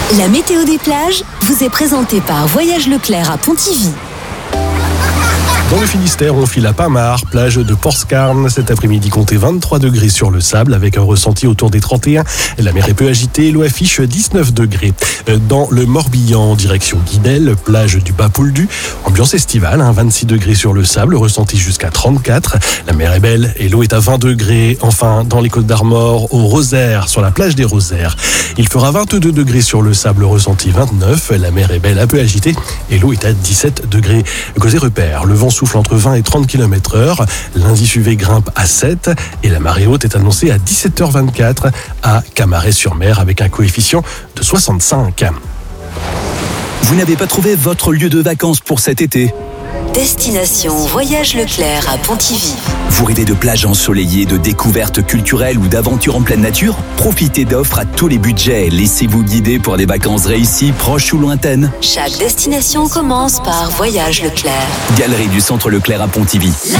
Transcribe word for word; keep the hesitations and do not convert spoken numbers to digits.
La météo des plages vous est présentée par Voyage Leclerc à Pontivy. Dans le Finistère, on file à Pamar, plage de Portscarn. Cet après-midi, comptez vingt-trois degrés sur le sable avec un ressenti autour des trente et un. La mer est peu agitée, l'eau affiche dix-neuf degrés. Dans le Morbihan, direction Guidel, plage du Bas-Pouldu. Ambiance estivale, hein, vingt-six degrés sur le sable, ressenti jusqu'à trente-quatre. La mer est belle et l'eau est à vingt degrés. Enfin, dans les Côtes d'Armor, au Rosaire, sur la plage des Rosaires. Il fera vingt-deux degrés sur le sable, ressenti vingt-neuf. La mer est belle, un peu agitée et l'eau est à dix-sept degrés. Côté repère, le vent souffle entre vingt et trente kilomètres heure. L'indice U V grimpe à sept et la marée haute est annoncée à dix-sept heures vingt-quatre à Camaret-sur-Mer avec un coefficient de soixante-cinq. Vous n'avez pas trouvé votre lieu de vacances pour cet été ? Destination Voyage Leclerc à Pontivy. Vous rêvez de plages ensoleillées, de découvertes culturelles ou d'aventures en pleine nature ? Profitez d'offres à tous les budgets. Laissez-vous guider pour des vacances réussies, proches ou lointaines. Chaque destination commence par Voyage Leclerc. Galerie du Centre Leclerc à Pontivy.